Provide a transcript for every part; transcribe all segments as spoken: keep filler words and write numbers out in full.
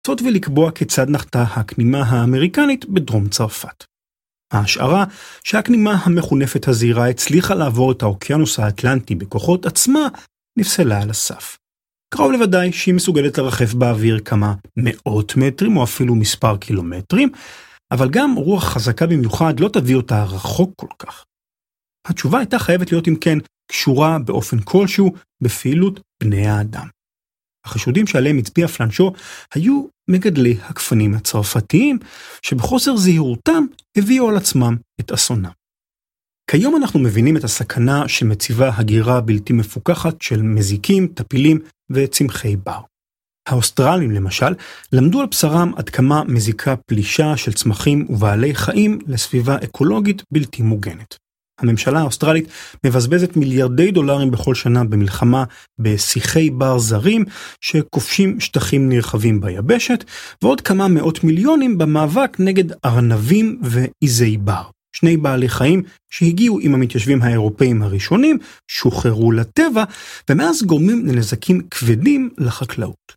לנסות ולקבוע כיצד נחתה הכנימה האמריקנית בדרום צרפת. ההשערה שהכנימה המחונפת הזעירה הצליחה לעבור את האוקיינוס האטלנטי בכוחות עצמה נפסלה על הסף. קרוב לוודאי שהיא מסוגלת לרחף באוויר כמה מאות מטרים או אפילו מספר קילומטרים, אבל גם רוח חזקה במיוחד לא תביא אותה רחוק כל כך. התשובה הייתה חייבת להיות אם כן קשורה באופן כלשהו בפעילות בני האדם. החשודים שעליהם הצביע פלנשו היו מגדלי הכפנים הצרפתיים, שבחוסר זהירותם הביאו על עצמם את אסונם. כיום אנחנו מבינים את הסכנה שמציבה הגירה בלתי מפוקחת של מזיקים, טפילים וצמחי בר. האוסטרלים למשל למדו על בשרם עד כמה מזיקה פלישה של צמחים ובעלי חיים לסביבה אקולוגית בלתי מוגנת. הממשלה האוסטרלית מבזבזת מיליארדי דולרים בכל שנה במלחמה בשיחי בר זרים שכובשים שטחים נרחבים ביבשת, ועוד כמה מאות מיליונים במאבק נגד ארנבים ועיזי בר. שני בעלי חיים שהגיעו עם המתיישבים האירופאים הראשונים, שוחררו לטבע, ומאז גורמים לנזקים כבדים לחקלאות.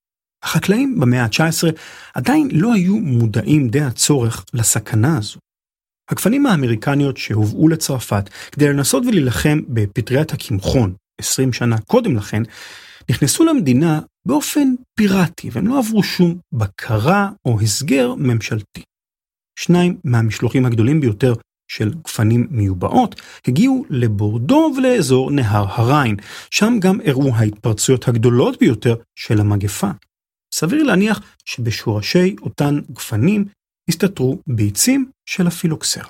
החקלאים במאה ה-תשע עשרה עדיין לא היו מודעים די הצורך לסכנה הזו. הכפנים האמריקניות שהובאו לצרפת כדי לנסות ולהילחם בפטריית הקמחון עשרים שנה קודם לכן, נכנסו למדינה באופן פיראטי, והם לא עברו שום בקרה או הסגר ממשלתי. שניים מהמשלוחים הגדולים ביותר של גפנים מיובאות הגיעו לבורדו ולאזור נהר הריין, שם גם אירעו ההתפרצויות הגדולות ביותר של המגפה. סביר להניח שבשורשי אותן גפנים הסתתרו ביצים של הפילוקסרה.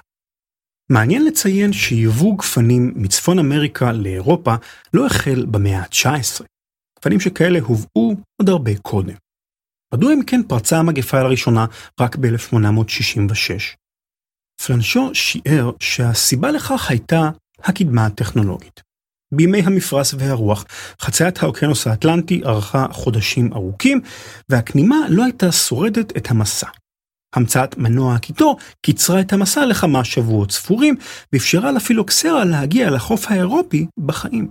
מעניין לציין שיבוא גפנים מצפון אמריקה לאירופה לא החל במאה ה-תשע עשרה. גפנים שכאלה הובאו עוד הרבה קודם. מדוע אם כן פרצה המגפה לראשונה רק ב-אלף שמונה מאות שישים ושש? פלנשו שיער שהסיבה לכך הייתה הקדמה הטכנולוגית. בימי המפרש והרוח, חציית האוקיינוס האטלנטי ארכה חודשים ארוכים, והכנימה לא הייתה שורדת את המסע. המצאת מנוע הקיטור קיצרה את המסע לכמה שבועות ספורים, ואפשרה לפילוקסרה להגיע לחוף האירופי בחיים.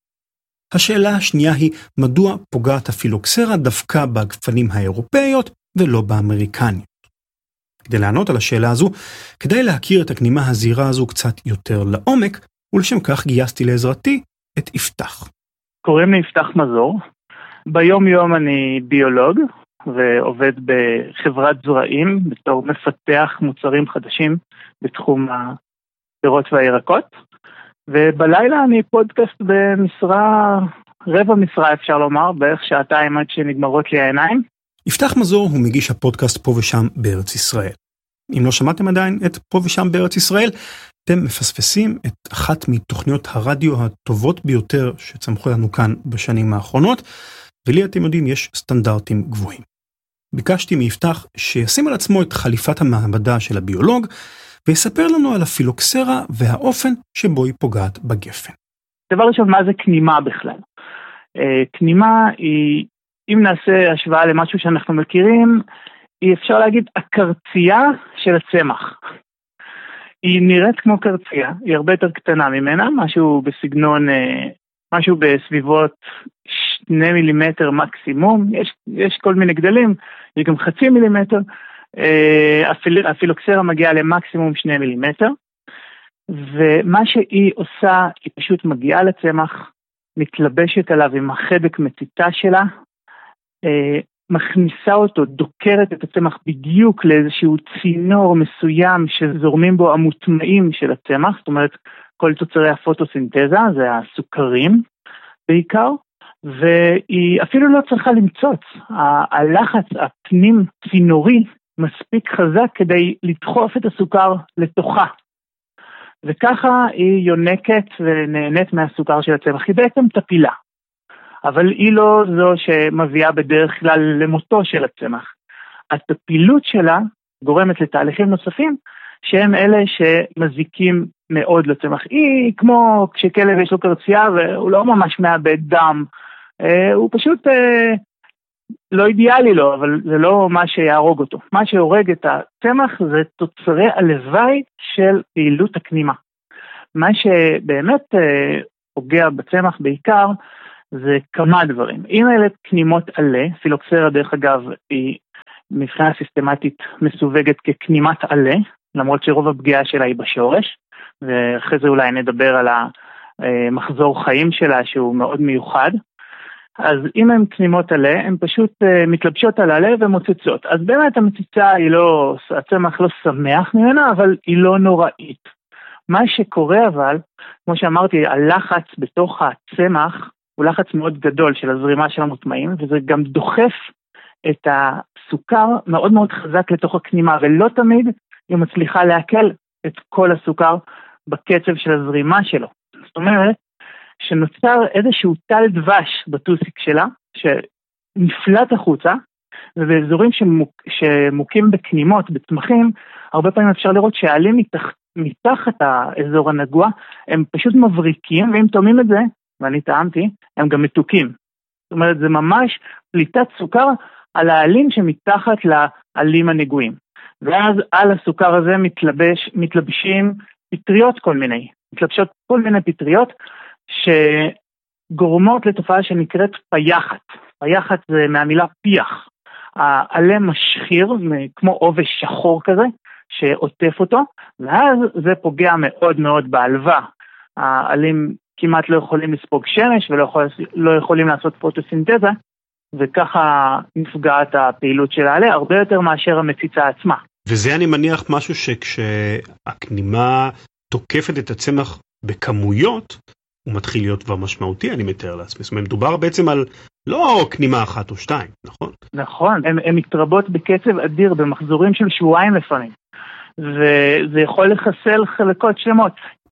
השאלה השנייה היא, מדוע פוגעת הפילוקסרה דווקא בגפנים האירופאיות ולא באמריקניות? כדי לענות על השאלה הזו, כדאי להכיר את הכנימה הזעירה הזו קצת יותר לעומק, ולשם כך גייסתי לעזרתי את יפתח. קוראים לי יפתח מזור. ביום יום אני ביולוג, ועובד בחברת זרעים בתור מפתח מוצרים חדשים בתחום הפירות והירקות. ובלילה אני פודקאסט במשרה, רבע משרה אפשר לומר, בערך שעתיים עד שנגמרות לי העיניים. יפתח מזור הוא מגיש הפודקאסט פה ושם בארץ ישראל. אם לא שמעתם עדיין את פה ושם בארץ ישראל, אתם מפספסים את אחת מתוכניות הרדיו הטובות ביותר שצמחו לנו כאן בשנים האחרונות, ולי אתם יודעים יש סטנדרטים גבוהים. ביקשתי מיפתח שישים על עצמו את חליפת המעבדה של הביולוג, ויספר לנו על הפילוקסרה והאופן שבו היא פוגעת בגפן. דבר ראשון, מה זה כנימה בכלל? כנימה היא, אם נעשה השוואה למשהו שאנחנו מכירים, היא אפשר להגיד הקרצייה של הצמח. היא נראית כמו קרצייה, היא הרבה יותר קטנה ממנה, משהו בסגנון, משהו בסביבות שני מילימטר מקסימום, יש, יש כל מיני גדלים, יש גם חצי מילימטר, הפיל, הפילוקסרה מגיעה למקסימום שני מילימטר, ומה שהיא עושה, היא פשוט מגיעה לצמח, מתלבשת עליו עם החדק מציתה שלה, מכניסה אותו, דוקרת את הצמח בדיוק לאיזשהו צינור מסוים שזורמים בו המוטמעים של הצמח, זאת אומרת כל תוצרי הפוטוסינתזה, זה הסוכרים בעיקר, והיא אפילו לא צריכה למצוץ, הלחץ הפנים צינורי מספיק חזק כדי לדחוף את הסוכר לתוכה, וככה היא יונקת ונהנית מהסוכר של הצמח, היא בעצם טפילה. אבל היא לא זו שמביאה בדרך כלל למותו של הצמח. הטפילות שלה גורמת לתהליכים נוספים, שהם אלה שמזיקים מאוד לצמח. היא כמו כשכלב יש לו קרצייה, והוא לא ממש מאבד דם, הוא פשוט לא אידיאלי לו, אבל זה לא מה שיהרוג אותו. מה שהורג את הצמח זה תוצרי הלוואי של פעילות הכנימה. מה שבאמת פוגע בצמח בעיקר, זה כמה דברים. אם אלה קנימות עלה, פילוקסרה דרך אגב היא מבחינה סיסטמטית מסווגת כקנימת עלה, למרות שרוב הפגיעה שלה היא בשורש, ואחרי זה אולי נדבר על המחזור חיים שלה שהוא מאוד מיוחד. אז אם הן קנימות עלה, הן פשוט מתלבשות על עלה ומוצצות. אז באמת המציצה היא לא, הצמח לא שמח ממנה, אבל היא לא נוראית. מה שקורה אבל, כמו שאמרתי, הלחץ בתוך הצמח הוא לחץ מאוד גדול של הזרימה של המוטמעים, וזה גם דוחף את הסוכר מאוד מאוד חזק לתוך הקנימה, ולא תמיד היא מצליחה להקל את כל הסוכר בקצב של הזרימה שלו. זאת אומרת, שנוצר איזשהו טל דבש בטוסיק שלה, שנפלט החוצה, ובאזורים שמוק, שמוקים בקנימות, בצמחים, הרבה פעמים אפשר לראות שהעלים מתח, מתחת האזור הנגוע, הם פשוט מבריקים, ואם תאמים את זה, ואני טעמתי, הם גם מתוקים. זאת אומרת, זה ממש פליטת סוכר על העלים שמתחת לעלים הנגועים. ואז על הסוכר הזה מתלבש, מתלבשים פטריות כל מיני, מתלבשות כל מיני פטריות, שגורמות לתופעה שנקראת פייחת. פייחת זה מהמילה פיח. העלה משחיר, כמו עובש שחור כזה, שעוטף אותו, ואז זה פוגע מאוד מאוד בעלווה. העלים כמעט לא יכולים לספוג שמש, ולא יכול, לא יכולים לעשות פוטוסינתזה, וככה נפגעת הפעילות של העלה, הרבה יותר מאשר המציצה עצמה. וזה אני מניח משהו שכשהקנימה תוקפת את הצמח בכמויות, הוא מתחיל להיות כבר משמעותי, אני מתאר לעצמי. זאת אומרת, מדובר בעצם על לא קנימה אחת או שתיים, נכון? נכון, הן מתרבות בקצב אדיר, במחזורים של שבועיים לפעמים, וזה יכול לחסל חלקות שלמות.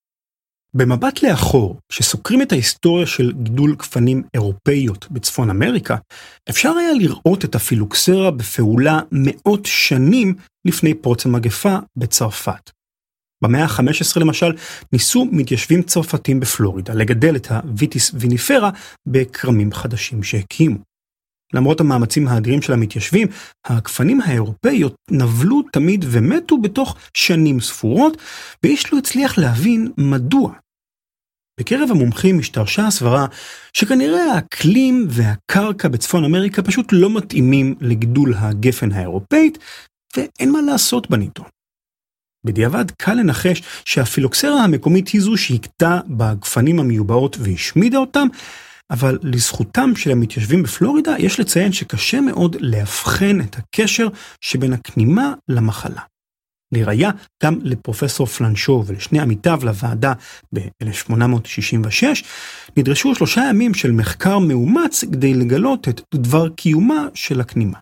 במבט לאחור, שסוקרים את ההיסטוריה של גידול גפנים אירופאיות בצפון אמריקה, אפשר היה לראות את הפילוקסרה בפעולה מאות שנים לפני פרוץ המגפה בצרפת. במאה ה-חמש עשרה למשל, ניסו מתיישבים צרפתים בפלורידה לגדל את הוויטיס ויניפרה בקרמים חדשים שהקימו. למרות המאמצים האדירים של המתיישבים, הגפנים האירופאיות נבלו תמיד ומתו בתוך שנים ספורות, ואיש לא הצליח להבין מדוע. בקרב המומחים השתרשה הסברה שכנראה האקלים והקרקע בצפון אמריקה פשוט לא מתאימים לגידול הגפן האירופאית, ואין מה לעשות בנידון. בדיעבד קל לנחש שהפילוקסרה המקומית היא זו שהקטה בגפנים המיובאות והשמידה אותם, אבל לזכותם של המתיישבים בפלורידה יש לציין שקשה מאוד להבחן את הקשר שבין הקנימה למחלה. לראיה, גם לפרופסור פלנשו ולשני עמיתיו לוועדה ב-אלף שמונה מאות שישים ושש, נדרשו שלושה ימים של מחקר מאומץ כדי לגלות את דבר קיומה של הקנימה.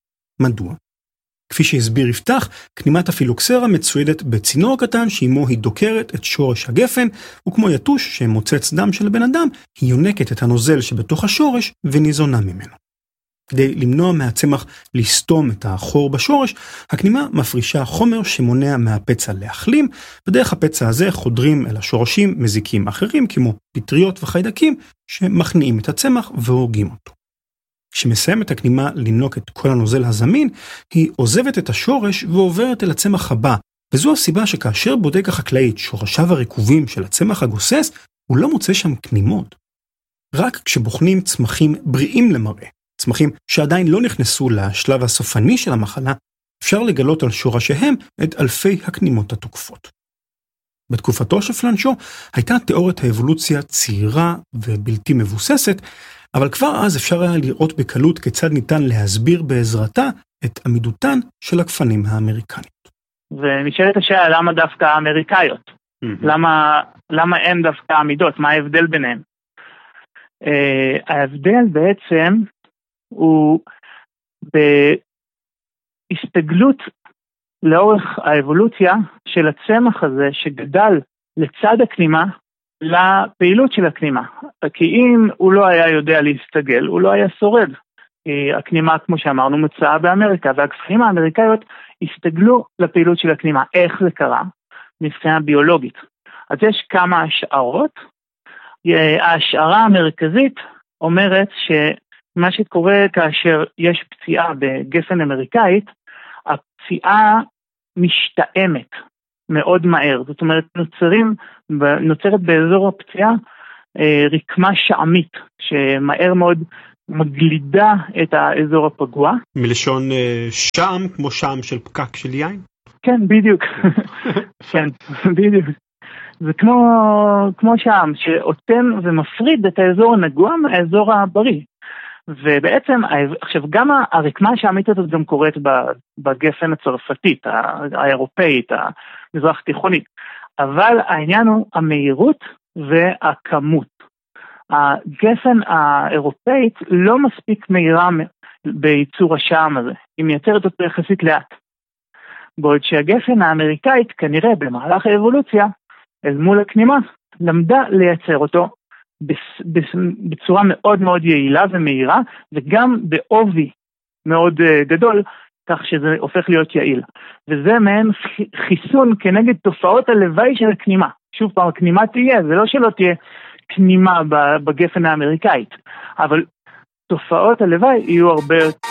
מדוע? כפי שהסביר יפתח, קנימת הפילוקסרה מצוידת בצינור קטן שעימו היא דוקרת את שורש הגפן, וכמו יתוש שמוצץ דם של בן אדם, היא יונקת את הנוזל שבתוך השורש וניזונה ממנו. כדי למנוע מהצמח לסתום את החור בשורש, הקנימה מפרישה חומר שמונע מהפצע להחלים, ודרך הפצע הזה חודרים אל השורשים מזיקים אחרים כמו פטריות וחיידקים שמכניעים את הצמח והורגים אותו. כשמסיים את הקנימה לנוק את כל הנוזל הזמין, היא עוזבת את השורש ועוברת אל הצמח הבא, וזו הסיבה שכאשר בודק החקלאי את שורשיו הרקובים של הצמח הגוסס, הוא לא מוצא שם קנימות. רק כשבוחנים צמחים בריאים למראה, צמחים שעדיין לא נכנסו לשלב הסופני של המחלה, אפשר לגלות על שורשיהם את אלפי הקנימות התוקפות. בתקופתו של פלנשו הייתה תיאוריית האבולוציה צעירה ובלתי מבוססת, אבל כבר אז אפשר היה לראות בקלות כיצד ניתן להסביר בעזרתה את עמידותן של הגפנים האמריקניות. ונשאלת השאלה למה דווקא האמריקאיות? Mm-hmm. למה, למה הן דווקא עמידות? מה ההבדל ביניהן? Uh, ההבדל בעצם הוא בהסתגלות לאורך האבולוציה של הצמח הזה שגדל לצד הקנימה לפעילות של הקנימה. כי אם הוא לא היה יודע להסתגל, הוא לא היה שורד. כי הקנימה, כמו שאמרנו, מצאה באמריקה, והגפנים האמריקאיות הסתגלו לפעילות של הקנימה. איך זה קרה? מבחינה ביולוגית. אז יש כמה השערות. ההשערה המרכזית אומרת שמה שקורה כאשר יש פציעה בגפן אמריקאית, הפציעה משתאמת מאוד מהר. זאת אומרת, נוצרים, נוצרת באזור הפציעה רקמה שעמית, שמהר מאוד מגלידה את האזור הפגוע. מלשון שעם, כמו שעם של פקק של יין? כן, בדיוק. כן, בדיוק. זה כמו, כמו שעם, שאותם ומפריד את האזור הנגוע מהאזור הבריא. ובעצם, עכשיו, גם הרקמה השעמית הזאת גם קורית בגפן הצרפתית, האירופאית, המזרח תיכונית. אבל העניין הוא המהירות והכמות. הגפן האירופאית לא מספיק מהירה בייצור השעם הזה. היא מייצרת אותו יחסית לאט. בעוד שהגפן האמריקאית, כנראה במהלך האבולוציה, אל מול הכנימה, למדה לייצר אותו בצורה מאוד מאוד יעילה ומהירה, וגם בעובי מאוד גדול, כך שזה הופך להיות יעיל. וזה מעין חיסון כנגד תופעות הלוואי של הכנימה. שוב פעם, הכנימה תהיה, זה לא שלא תהיה כנימה בגפן האמריקאית, אבל תופעות הלוואי יהיו הרבה יותר